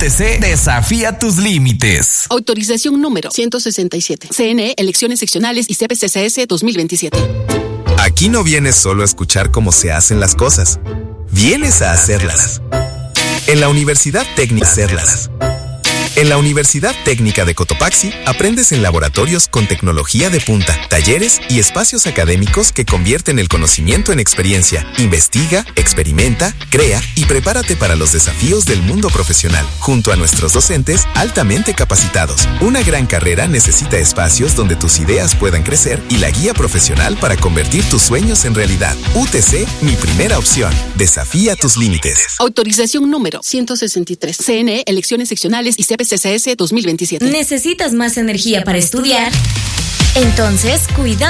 UTC desafía tus límites. Autorización número 167. CNE, elecciones seccionales y CPCCS 2027. Aquí no vienes solo a escuchar cómo se hacen las cosas. Vienes a hacerlas. En la Universidad Técnica Hacerlas. En la Universidad Técnica de Cotopaxi aprendes en laboratorios con tecnología de punta, talleres y espacios académicos que convierten el conocimiento en experiencia. Investiga, experimenta, crea y prepárate para los desafíos del mundo profesional, junto a nuestros docentes altamente capacitados. Una gran carrera necesita espacios donde tus ideas puedan crecer y la guía profesional para convertir tus sueños en realidad. UTC, mi primera opción. Desafía tus límites. Autorización número 163. CNE, elecciones seccionales y CPCCS 2027. ¿Necesitas más energía para estudiar? Entonces, cuidado